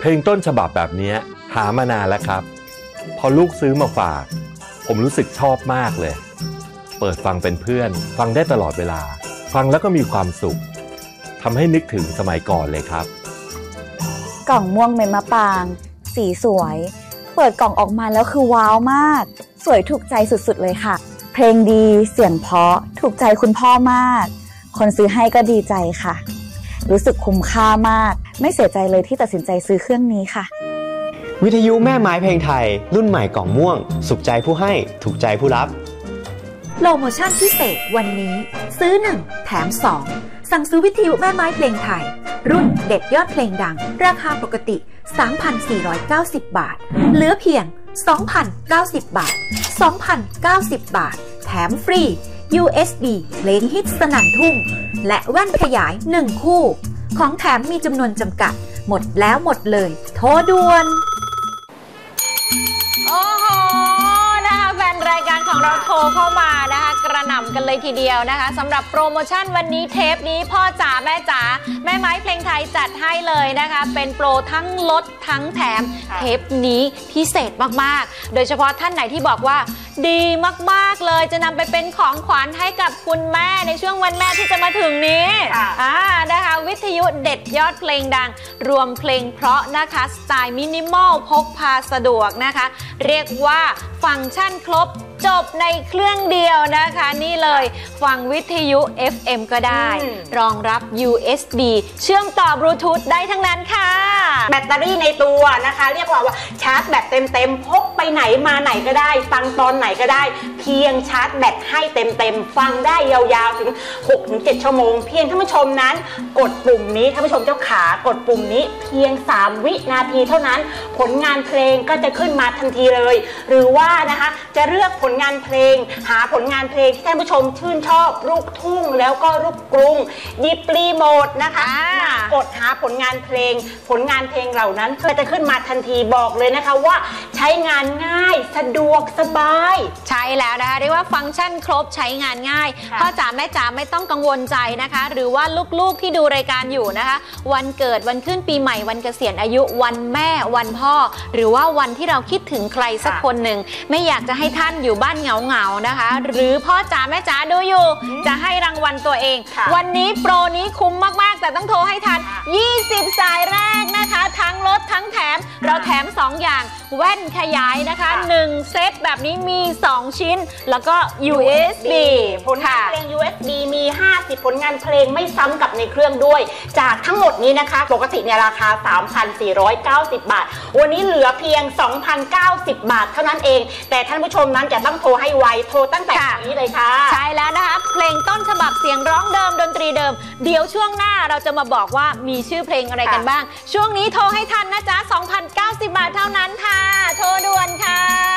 เพลงต้นฉบับแบบนี้หามานานแล้วครับพอลูกซื้อมาฝากผมรู้สึกชอบมากเลยเปิดฟังเป็นเพื่อนฟังได้ตลอดเวลาฟังแล้วก็มีความสุขทำให้นึกถึงสมัยก่อนเลยครับกล่องม่วงเม็ดมะปรางสีสวยเปิดกล่องออกมาแล้วคือว้าวมากสวยถูกใจสุดๆเลยค่ะเพลงดีเสียงเพราะถูกใจคุณพ่อมากคนซื้อให้ก็ดีใจค่ะรู้สึกคุ้มค่ามากไม่เสียใจเลยที่ตัดสินใจซื้อเครื่องนี้ค่ะวิทยุแม่ไม้เพลงไทยรุ่นใหม่กล่องม่วงสุขใจผู้ให้ถูกใจผู้รับโปรโมชั่นพิเศษวันนี้ซื้อ1แถม2สั่งซื้อวิทยุแม่ไม้เพลงไทยรุ่นเด็ดยอดเพลงดังราคาปกติ 3,490 บาทเหลือเพียง 2,090 บาท 2,090 บาทแถมฟรี USB เพลงฮิตสนั่นทุ่งและแว่นขยาย1คู่ของแถมมีจำนวนจำกัดหมดแล้วหมดเลยโทรด่วนโอ้โหนะคะแฟนรายการของเราโทรเข้ามานะคะกระหน่ำกันเลยทีเดียวนะคะสำหรับโปรโมชั่นวันนี้เทปนี้พ่อจ๋าแม่จ๋าแม่ไม้เพลงไทยจัดให้เลยนะคะเป็นโปรทั้งลดทั้งแถมเทปนี้พิเศษมากๆโดยเฉพาะท่านไหนที่บอกว่าดีมากๆเลยจะนำไปเป็นของขวัญให้กับคุณแม่ในช่วงวันแม่ที่จะมาถึงนี้นะคะวิทยุเด็ดยอดเพลงดังรวมเพลงเพราะนะคะสไตล์มินิมอลพกพาสะดวกนะคะเรียกว่าฟังก์ชันครบจบในเครื่องเดียวนะคะนี่เลยฟังวิทยุ FM ก็ได้รองรับ USB เชื่อมต่อบลูทูธได้ทั้งนั้นค่ะแบตเตอรี่ในตัวนะคะเรียกว่าชาร์จแบตเต็มพกไปไหนมาไหนก็ได้ฟังตอนไหนก็ได้เพียงชาร์จแบตให้เต็มฟังได้ยาวๆถึง 6-7 ชั่วโมงเพียงท่านผู้ชมนั้นกดปุ่มนี้ท่านผู้ชมเจ้าขากดปุ่มนี้เพียง3วินาทีเท่านั้นผลงานเพลงก็จะขึ้นมาทันทีเลยหรือว่านะคะจะเลือกผลงานเพลงหาผลงานเพลงที่ท่านผู้ชมชื่นชอบลูกทุ่งแล้วก็ลูกกรุงหยิบรีโมทนะคะกดหาผลงานเพลงเหล่านั้นก็จะขึ้นมาทันทีบอกเลยนะคะว่าใช้งานง่ายสะดวกสบายใช่แล้วนะคะเรียกว่าฟังก์ชันครบใช้งานง่ายพ่อจ๋าแม่จ๋าไม่ต้องกังวลใจนะคะหรือว่าลูกๆที่ดูรายการอยู่นะคะวันเกิดวันขึ้นปีใหม่วันเกษียณอายุวันแม่วันพ่อหรือว่าวันที่เราคิดถึงใครสักคนหนึ่งไม่อยากจะให้ท่านอยู่บ้านเหงานะคะหรือพ่อจ๋าแม่จ๋าดูอยู่จะให้รางวัลตัวเองวันนี้โปรนี้คุ้มมากๆแต่ต้องโทรให้ทัน20สายแรกนะคะทั้งลดทั้งแถมเราแถม2อย่างแว่นขยายนะคะ1เซตแบบนี้มี2ชิ้นแล้วก็ USB ผลงานเพลง USB มี50ผลงานเพลงไม่ซ้ำกับในเครื่องด้วยจากทั้งหมดนี้นะคะปกติเนี่ยราคา 3,490 บาทวันนี้เหลือเพียง 2,090 บาทเท่านั้นเองแต่ท่านผู้ชมนั้นจะต้องโทรให้ไวโทรตั้งแต่ตอนนี้เลยค่ะใช่แล้วนะคะเพลงต้นฉบับเสียงร้องเดิมดนตรีเดิมเดี๋ยวช่วงหน้าเราจะมาบอกว่ามีชื่อเพลงอะไรกันบ้างช่วงนี้โทรให้ทันนะจ๊ะ 2,090 บาทเท่านั้นค่ะโทรด่วนค่ะ